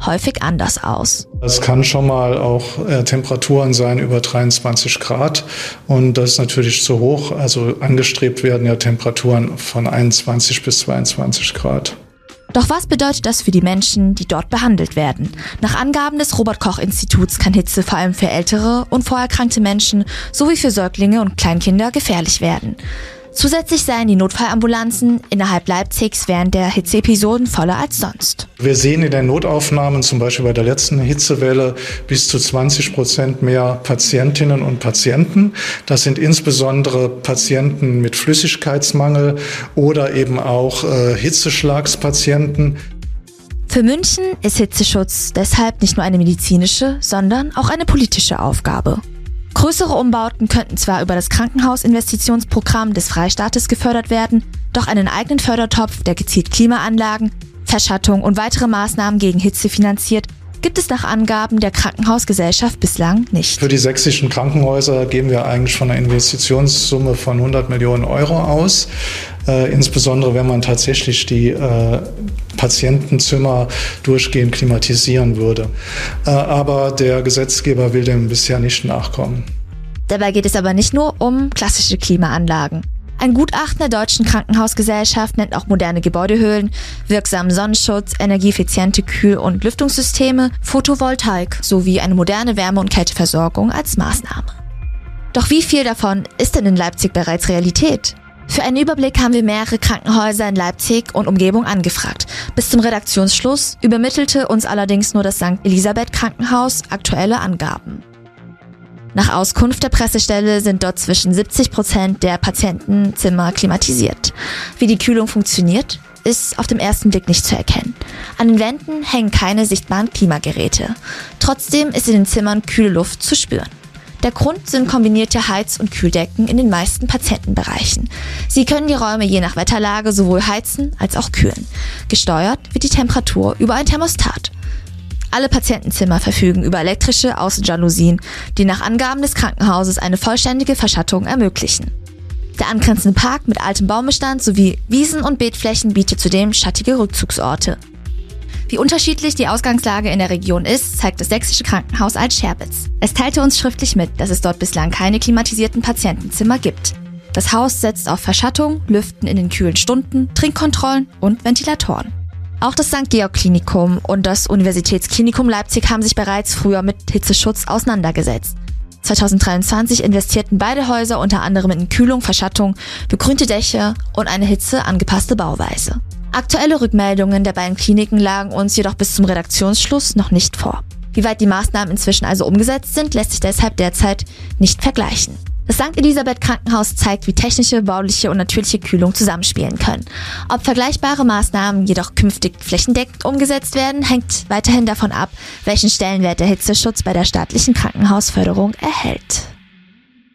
häufig anders aus. Es kann schon mal auch Temperaturen sein über 23 Grad und das ist natürlich zu hoch. Also angestrebt werden ja Temperaturen von 21 bis 22 Grad. Doch was bedeutet das für die Menschen, die dort behandelt werden? Nach Angaben des Robert-Koch-Instituts kann Hitze vor allem für ältere und vorerkrankte Menschen sowie für Säuglinge und Kleinkinder gefährlich werden. Zusätzlich seien die Notfallambulanzen innerhalb Leipzigs während der Hitzeepisoden voller als sonst. Wir sehen in den Notaufnahmen, zum Beispiel bei der letzten Hitzewelle, bis zu 20% mehr Patientinnen und Patienten. Das sind insbesondere Patienten mit Flüssigkeitsmangel oder eben auch Hitzeschlagspatienten. Für München ist Hitzeschutz deshalb nicht nur eine medizinische, sondern auch eine politische Aufgabe. Größere Umbauten könnten zwar über das Krankenhausinvestitionsprogramm des Freistaates gefördert werden, doch einen eigenen Fördertopf, der gezielt Klimaanlagen, Verschattung und weitere Maßnahmen gegen Hitze finanziert, gibt es nach Angaben der Krankenhausgesellschaft bislang nicht. Für die sächsischen Krankenhäuser gehen wir eigentlich von einer Investitionssumme von 100 Millionen Euro aus. Insbesondere wenn man tatsächlich die Patientenzimmer durchgehend klimatisieren würde. Aber der Gesetzgeber will dem bisher nicht nachkommen. Dabei geht es aber nicht nur um klassische Klimaanlagen. Ein Gutachten der Deutschen Krankenhausgesellschaft nennt auch moderne Gebäudehöhlen, wirksamen Sonnenschutz, energieeffiziente Kühl- und Lüftungssysteme, Photovoltaik sowie eine moderne Wärme- und Kälteversorgung als Maßnahme. Doch wie viel davon ist denn in Leipzig bereits Realität? Für einen Überblick haben wir mehrere Krankenhäuser in Leipzig und Umgebung angefragt. Bis zum Redaktionsschluss übermittelte uns allerdings nur das St. Elisabeth Krankenhaus aktuelle Angaben. Nach Auskunft der Pressestelle sind dort zwischen 70% der Patientenzimmer klimatisiert. Wie die Kühlung funktioniert, ist auf den ersten Blick nicht zu erkennen. An den Wänden hängen keine sichtbaren Klimageräte. Trotzdem ist in den Zimmern kühle Luft zu spüren. Der Grund sind kombinierte Heiz- und Kühldecken in den meisten Patientenbereichen. Sie können die Räume je nach Wetterlage sowohl heizen als auch kühlen. Gesteuert wird die Temperatur über ein Thermostat. Alle Patientenzimmer verfügen über elektrische Außenjalousien, die nach Angaben des Krankenhauses eine vollständige Verschattung ermöglichen. Der angrenzende Park mit altem Baumbestand sowie Wiesen- und Beetflächen bietet zudem schattige Rückzugsorte. Wie unterschiedlich die Ausgangslage in der Region ist, zeigt das sächsische Krankenhaus Alt-Scherbitz. Es teilte uns schriftlich mit, dass es dort bislang keine klimatisierten Patientenzimmer gibt. Das Haus setzt auf Verschattung, Lüften in den kühlen Stunden, Trinkkontrollen und Ventilatoren. Auch das St. Georg Klinikum und das Universitätsklinikum Leipzig haben sich bereits früher mit Hitzeschutz auseinandergesetzt. 2023 investierten beide Häuser unter anderem in Kühlung, Verschattung, begrünte Dächer und eine hitzeangepasste Bauweise. Aktuelle Rückmeldungen der beiden Kliniken lagen uns jedoch bis zum Redaktionsschluss noch nicht vor. Wie weit die Maßnahmen inzwischen also umgesetzt sind, lässt sich deshalb derzeit nicht vergleichen. Das St. Elisabeth Krankenhaus zeigt, wie technische, bauliche und natürliche Kühlung zusammenspielen können. Ob vergleichbare Maßnahmen jedoch künftig flächendeckend umgesetzt werden, hängt weiterhin davon ab, welchen Stellenwert der Hitzeschutz bei der staatlichen Krankenhausförderung erhält.